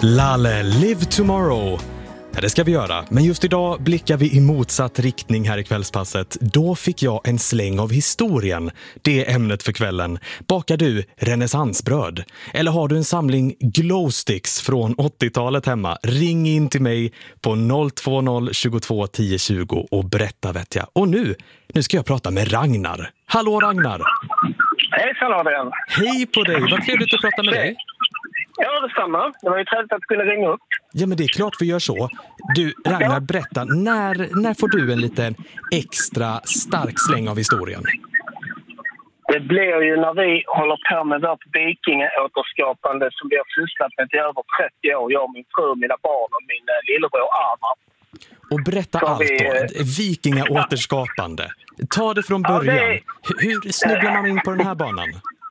Lalle, live tomorrow. Ja, det ska vi göra. Men just idag blickar vi i motsatt riktning här i kvällspasset. Då fick jag en släng av historien. Det är ämnet för kvällen. Bakar du renässansbröd? Eller har du en samling glowsticks från 80-talet hemma? Ring in till mig på 020 22 10 20 och berätta, vet jag. Och nu ska jag prata med Ragnar. Hallå Ragnar! Hej Adrian! Hej på dig! Vad trevligt att prata med dig. Ja, detsamma. Det var ju trevligt att kunna ringa upp. Ja, men det är klart vi gör så. Du, Ragnar, berätta. När får du en liten extra stark släng av historien? Det blir ju när vi håller på med vårt vikingaåterskapande som vi har sysslat med i över 30 år. Jag, min fru, mina barn och min lillebror Armar. Och berätta allt då. Vikingaåterskapande. Ta det från början. Hur snubblar man in på den här banan?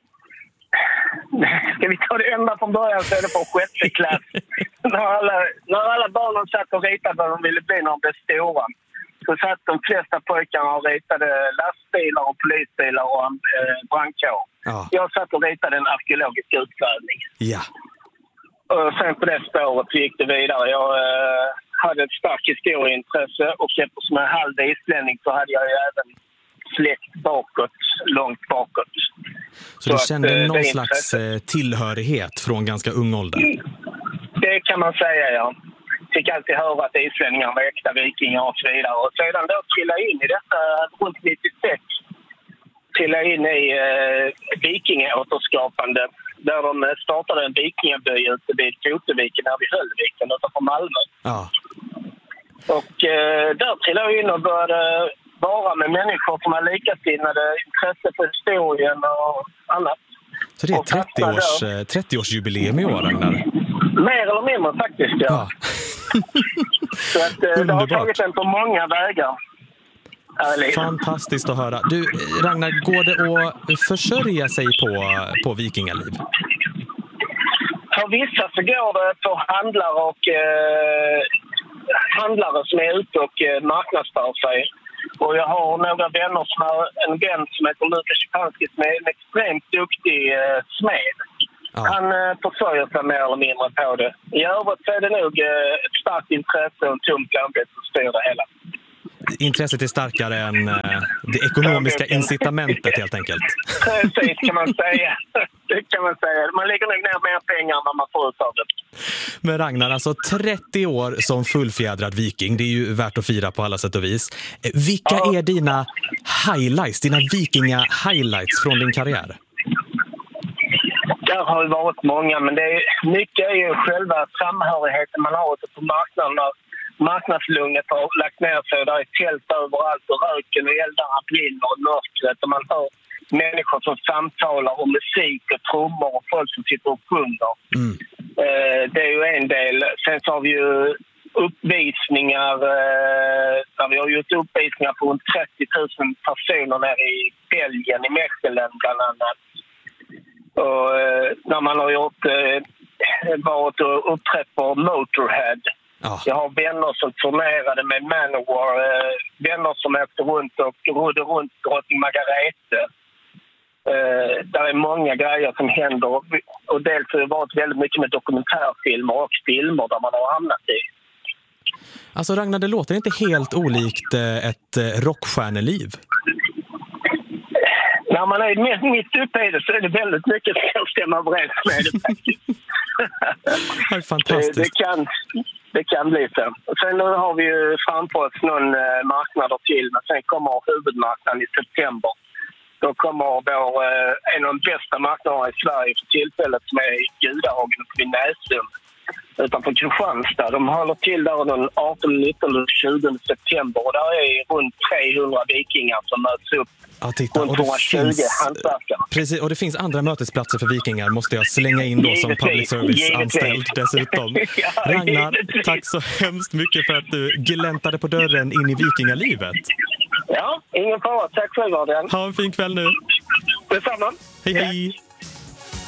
Ska vi ta det ända från början så är det på 6:e klass. när alla barnen satt och ritade vad de ville bli när de blev stora. Så satt de flesta pojkarna och ritade lastbilar och polisbilar och brandkår. Ja. Jag satt och ritade en arkeologisk utgrävning. Ja. Och sen på det spåret gick det vidare. Jag hade ett starkt historieintresse och eftersom jag är halv islänning så hade jag ju även släkt bakåt, långt bakåt. Så du kände någon slags tillhörighet från ganska ung ålder? Det kan man säga, ja. Fick alltid höra att islänningar var äkta vikingar och så vidare. Och sedan då trillade in i detta runt 96. Trillade in i vikingaåterskapande. Där de startade en vikingaby ute vid Koteviken här vid Höllviken utanför Malmö. Ja. Och där trillade jag in och började vara med människor som har likasinnade intresse för historien och annat. Så det är 30-årsjubileum i år, Ragnar? Mer eller mindre faktiskt, ja. Så att, det har tagit en på många vägar. Fantastiskt att höra. Du, Ragnar, går det att försörja sig på vikingaliv? För vissa så går det på handlare som är ute och marknadsför sig. Och jag har några vänner som har en vän som heter Lukas Schipanski som är en extremt duktig smed. Ja. Han försörjer sig mer eller mindre på det. I övrigt så är det nog ett starkt intresse och en tom plånbok som styr det hela. Intresset är starkare än det ekonomiska incitamentet helt enkelt. Precis kan man säga. Det kan man säga. Man lägger nog ner mer pengar än vad man får ut av det. Men Ragnar, alltså 30 år som fullfjädrad viking, det är ju värt att fira på alla sätt och vis. Vilka är dina highlights, dina vikinga-highlights från din karriär? Där har ju varit många, men mycket är ju själva samhörigheten man har ute på marknaden. Marknadslugnet har lagt ner sig, där är tält överallt och röken och eldarna brinner och mörkret och man hör människor som samtalar om musik och trummor och folk som sitter och sjunger. Det är ju en del. Sen så har vi ju uppvisningar där vi har gjort uppvisningar på runt 30 000 personer nere i Belgien, i Mechelen bland annat. Och när man har varit och uppträtt på Motorhead. Jag har vänner som turnerade med Manowar, vänner som åkte runt och rodde runt Drottning Margarete. Där är många grejer som händer och dels har det varit väldigt mycket med dokumentärfilmer och filmer där man har hamnat i. Alltså Ragnar, det låter inte helt olikt ett rockstjärneliv. När man är mitt uppe i det så är det väldigt mycket som stämmer överens med det faktiskt. Det är fantastiskt. Det kan bli så. Sen nu har vi ju framför oss någon marknader till, men sen kommer huvudmarknaden i september. Då kommer en av de bästa marknaderna i Sverige för tillfället som är i Gudahagen uppe vid Näsum utanför Kristianstad. De håller till där den 18, 19 och 20 september och där är runt 300 vikingar som möts upp. Ja, titta. Runt 120 hantverkare. Precis, och det finns andra mötesplatser för vikingar måste jag slänga in då som public service-anställd dessutom. Ragnar, tack så hemskt mycket för att du gläntade på dörren in i vikingalivet. Ja, ingen fara. Tack själv, Adrian. Ha en fin kväll nu. Detsamma. Hej, hej.